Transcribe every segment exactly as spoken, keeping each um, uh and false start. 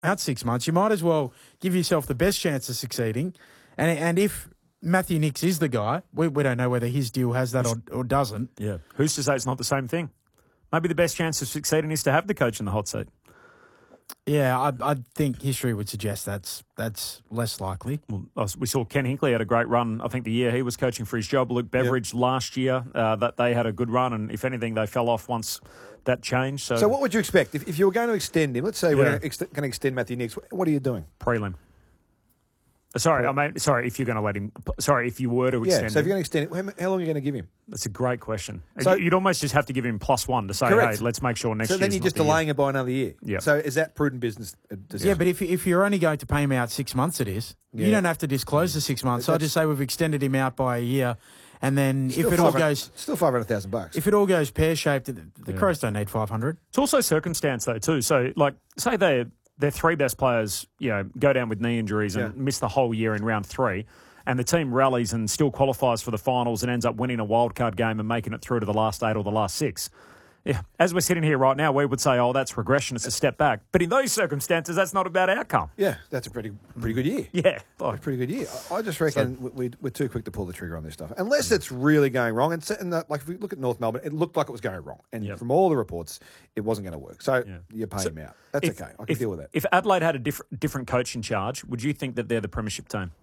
out six months, you might as well give yourself the best chance of succeeding. And and if Matthew Nicks is the guy, we, we don't know whether his deal has that or, or doesn't. Yeah. Who's to say it's not the same thing? Maybe the best chance of succeeding is to have the coach in the hot seat. Yeah, I, I think history would suggest that's that's less likely. Well, we saw Ken Hinkley had a great run. I think the year he was coaching for his job. Luke Beveridge yep. last year, uh, that they had a good run, and if anything, they fell off once that changed. So, so what would you expect if, if you were going to extend him? Let's say yeah. we're going to, ex- going to extend Matthew Nicks. What are you doing? Prelim. Sorry, I mean, sorry, if you're going to let him. Sorry, if you were to extend him. Yeah, so if him. you're going to extend it, how, how long are you going to give him? That's a great question. So, You'd almost just have to give him plus one to say, correct. hey, let's make sure next year. So then you're just the delaying year. it by another year. Yeah. So is that prudent business decision? Yeah, but if if you're only going to pay him out six months, it is. Yeah. You don't have to disclose the six months. So I just say we've extended him out by a year, and then still if it all goes, still five hundred thousand bucks. If it all goes pear shaped, the, the yeah. Crows don't need five hundred. It's also circumstance though too. So like, say they their three best players, you know, go down with knee injuries and yeah. miss the whole year in round three. And the team rallies and still qualifies for the finals and ends up winning a wildcard game and making it through to the last eight or the last six. Yeah, as we're sitting here right now, we would say, oh, that's regression, it's a step back. But in those circumstances, that's not a bad outcome. Yeah, that's a pretty pretty good year. Yeah. Like, a pretty good year. I, I just reckon so, we, we're too quick to pull the trigger on this stuff. Unless it's really going wrong. And, and the, like if we look at North Melbourne, it looked like it was going wrong. And yep. from all the reports, it wasn't going to work. So yeah. you pay so him out. That's if, okay. I can if, deal with that. If Adelaide had a diff- different coach in charge, would you think that they're the premiership team?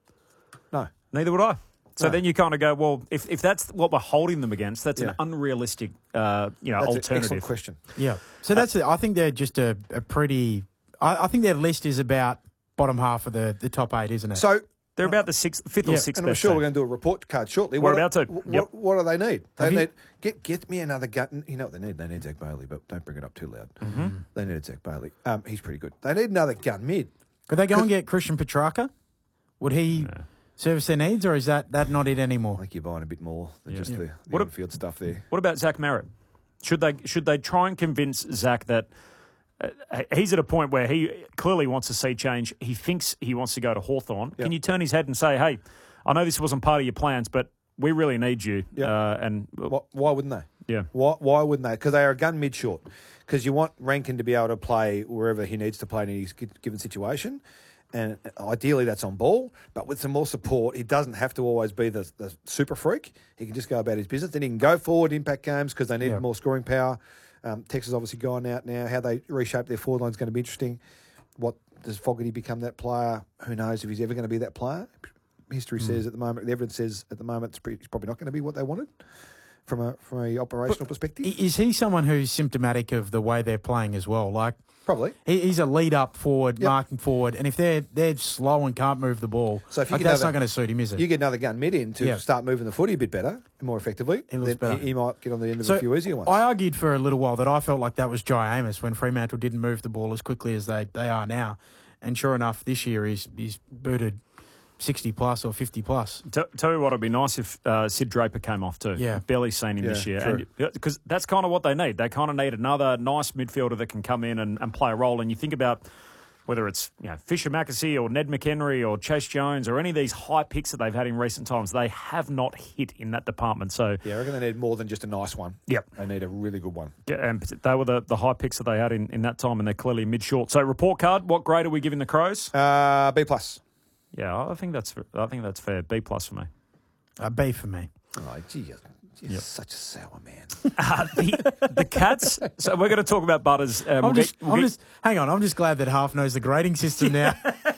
No. Neither would I. So no. then you kind of go, well, if, if that's what we're holding them against, that's yeah. an unrealistic, uh, you know, that's alternative. An excellent question. Yeah. So that's. Uh, I think they're just a, a pretty. I, I think their list is about bottom half of the, the top eight, isn't it? So they're about the sixth, fifth yeah. or sixth. And I'm best sure team. we're going to do a report card shortly. We're what about to. What, yep. what do they need? They Have need you? get get me another gun. You know what they need? They need Zach Bailey, but don't bring it up too loud. Mm-hmm. They need Zach Bailey. Um, he's pretty good. They need another gun mid. Could they go and get Christian Petrarca? Would he? No. Service their needs, or is that, that not it anymore? I think you're buying a bit more than yeah. just yeah. the, the what on-field a, stuff there. What about Zach Merritt? Should they should they try and convince Zach that uh, he's at a point where he clearly wants to see change? He thinks he wants to go to Hawthorn. Yep. Can you turn his head and say, hey, I know this wasn't part of your plans, but we really need you. Yep. Uh, and why, why wouldn't they? Yeah. Why, why wouldn't they? Because they are a gun mid-short. Because you want Rankin to be able to play wherever he needs to play in his given situation. And ideally that's on ball, but with some more support, he doesn't have to always be the, the super freak. He can just go about his business. Then he can go forward impact games because they need yeah. more scoring power. Um, Texas obviously gone out now. How they reshape their forward line is going to be interesting. What does Fogarty become that player? Who knows if he's ever going to be that player? History mm. says at the moment, the evidence says at the moment it's pretty, he's probably not going to be what they wanted from a from a operational but perspective. Is he someone who's symptomatic of the way they're playing as well? Like. Probably. He, he's a lead-up forward, yep. marking forward, and if they're they're slow and can't move the ball, so if you like get that's another, not going to suit him, is it? You get another gun mid in to yep. start moving the footy a bit better and more effectively, he, looks then better. He, he might get on the end of so a few easier ones. I argued for a little while that I felt like that was Jai Amos when Fremantle didn't move the ball as quickly as they, they are now. And sure enough, this year he's, he's booted sixty plus or fifty plus. T- tell you what, it'd be nice if uh, Sid Draper came off too. Yeah. Barely seen him yeah, this year. Because that's kind of what they need. They kind of need another nice midfielder that can come in and, and play a role. And you think about whether it's you know Fisher Mackesy or Ned McHenry or Chase Jones or any of these high picks that they've had in recent times, they have not hit in that department. So yeah, I reckon they need more than just a nice one. Yep. They need a really good one. Yeah, and they were the, the high picks that they had in, in that time, and they're clearly mid-short. So report card, what grade are we giving the Crows? Uh, B plus. Yeah, I think that's I think that's fair. B plus for me. A B for me. Oh, gee, you're, you're yep. such a sour man. uh, the, the Cats. So we're going to talk about Butters. Um, I'm we'll just, get, we'll I'm get, just, hang on. I'm just glad that Half knows the grading system now.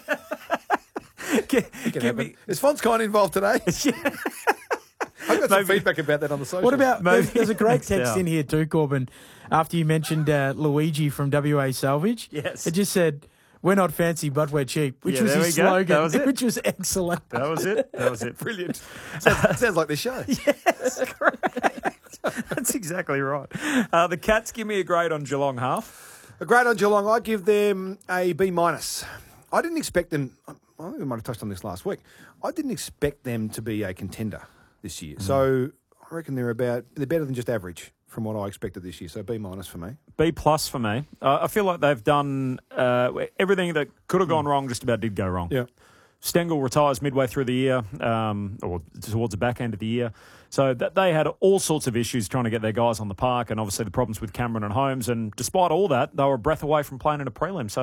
get, get me, Is Fonskine involved today? Yeah. I've got some Maybe. feedback about that on the social. What about, Maybe. there's, there's a great text in here too, Corbin, after you mentioned uh, Luigi from W A Salvage. Yes. It just said, we're not fancy, but we're cheap, which Yeah, was there his we go. slogan, That was it. which was excellent. That was it. That was it. Brilliant. Sounds, sounds like this show. Yes, correct. That's exactly right. Uh, the Cats give me a grade on Geelong half. A grade on Geelong, I give them a B minus. I didn't expect them. I think we might have touched on this last week. I didn't expect them to be a contender this year. Mm. So I reckon they're about they're better than just average from what I expected this year. So B minus for me. B plus for me. Uh, I feel like they've done uh, everything that could have gone wrong. Just about did go wrong. Yeah. Stengel retires midway through the year, um, or towards the back end of the year. So that they had all sorts of issues trying to get their guys on the park, and obviously the problems with Cameron and Holmes. And despite all that, they were a breath away from playing in a prelim. So I,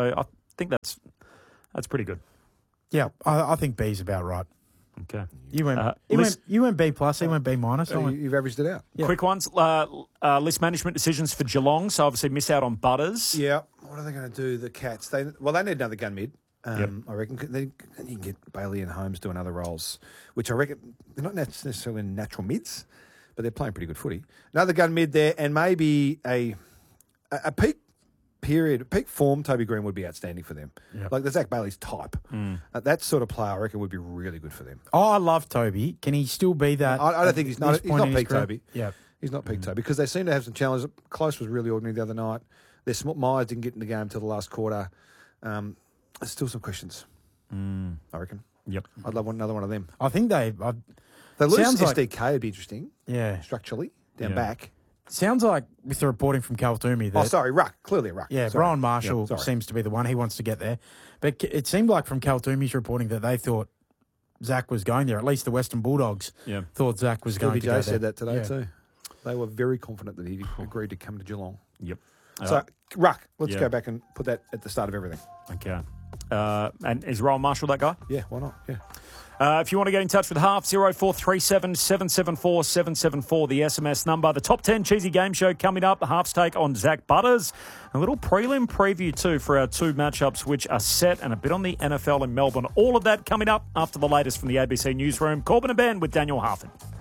think that's that's pretty good. Yeah, I, I think B's about right. Okay. You went, Uh, you, list- went you went B plus. He went B minus. I So went, you, you've averaged it out. Yeah. Quick ones. Uh, uh, list management decisions for Geelong. So obviously miss out on Butters. Yeah. What are they going to do? The Cats. They well, they need another gun mid. Um, Yep. I reckon they, you can get Bailey and Holmes doing other roles, which I reckon they're not necessarily natural mids, but they're playing pretty good footy. Another gun mid there, and maybe a a, a peak period, peak form. Toby Green would be outstanding for them. Yep. Like the Zach Bailey's type. Uh, that sort of player, I reckon, would be really good for them. oh, I love Toby. Can he still be that? I, I don't at think he's this not. He's point not in his peak career? Toby. Yeah. He's not peak Toby because they seem to have some challenges. Close was really ordinary the other night. Their Sm- Myers didn't get in the game until the last quarter. Um, there's still some questions. Mm. I reckon. Yep. I'd love one, another one of them. I think they. I, They lose Sounds S like- D K would be interesting yeah. structurally down Yeah. back. Sounds like with the reporting from Kaltumi that. Oh, sorry, Ruck. Clearly a Ruck. Yeah, Sorry. Brian Marshall Yeah, sorry. seems to be the one. He wants to get there. But it seemed like from Kaltumi's reporting that they thought Zach was going there. At least the Western Bulldogs Yeah. thought Zach was going Stevie to go J said there. that today Yeah. too. They were very confident that he agreed to come to Geelong. Yep. So, Uh, Ruck, let's yeah. go back and put that at the start of everything. okay. Uh, and is Ryan Marshall that guy? Yeah, why not? Yeah. Uh, if you want to get in touch with Half, zero four three seven, seven seven four, seven seven four, the S M S number. The Top ten Cheesy Game Show coming up. The Half's take on Zach Butters. A little prelim preview too for our two matchups which are set, and a bit on the N F L in Melbourne. All of that coming up after the latest from the A B C Newsroom. Corbin and Ben with Daniel Harford.